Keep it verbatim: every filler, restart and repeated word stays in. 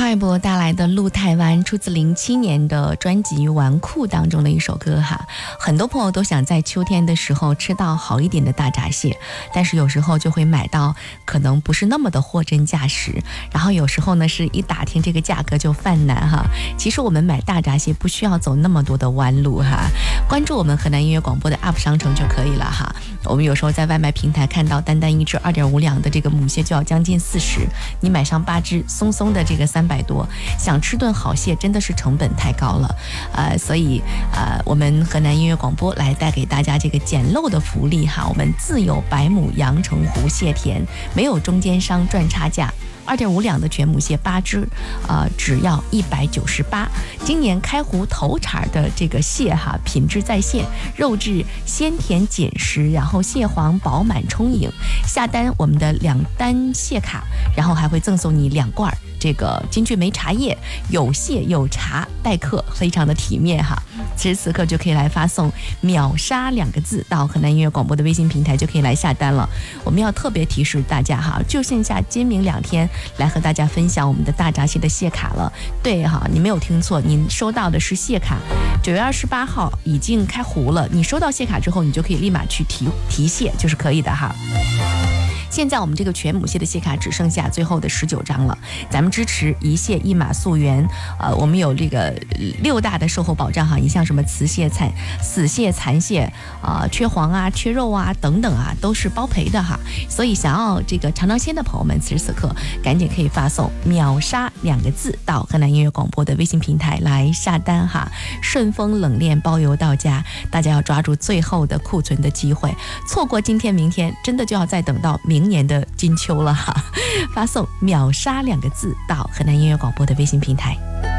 快播带来的《路台湾》出自零七年的专辑《纨绔》当中的一首歌哈。很多朋友都想在秋天的时候吃到好一点的大闸蟹，但是有时候就会买到可能不是那么的货真价实，然后有时候呢是一打听这个价格就犯难哈。其实我们买大闸蟹不需要走那么多的弯路哈，关注我们河南音乐广播的 App 商城就可以了哈。我们有时候在外卖平台看到单单一只二点五两的这个母蟹就要将近四十，你买上八只松松的这个三百多，想吃顿好蟹真的是成本太高了，呃，所以呃，我们河南音乐广播来带给大家这个简陋的福利哈，我们自有百亩阳澄湖蟹田，没有中间商赚差价。二点五两的全母蟹八只，呃，只要一百九十八。今年开湖头茬的这个蟹哈，品质在线，肉质鲜甜紧实，然后蟹黄饱满充盈。下单我们的两单蟹卡，然后还会赠送你两罐这个金骏眉茶叶，有蟹有茶待客，非常的体面哈。此时此刻就可以来发送秒杀两个字到河南音乐广播的微信平台，就可以来下单了。我们要特别提示大家哈，就剩下今明两天来和大家分享我们的大闸蟹的蟹卡了。对哈，你没有听错，您收到的是蟹卡。九月二十八号已经开湖了，你收到蟹卡之后，你就可以立马去提提蟹，就是可以的哈。现在我们这个全母蟹的蟹卡只剩下最后的十九张了，咱们支持一蟹一码溯源，呃，我们有这个六大的售后保障哈，你像什么雌蟹、残死蟹、残蟹啊、呃、缺黄啊、缺肉啊等等啊，都是包赔的哈。所以想要这个尝尝鲜的朋友们，此时此刻赶紧可以发送秒杀两个字到河南音乐广播的微信平台来下单哈，顺丰冷链包邮到家，大家要抓住最后的库存的机会，错过今天明天，真的就要再等到明年的金秋了哈。发送秒杀两个字到河南音乐广播的微信平台。